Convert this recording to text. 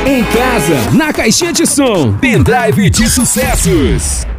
Em casa, na caixinha de som, pendrive de sucessos.